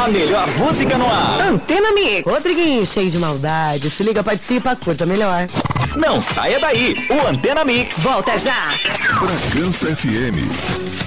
A melhor música no ar. Antena Mix. Rodriguinho, cheio de maldade. Se liga, participa, curta melhor. Não saia daí. O Antena Mix Volta já. Bragança FM.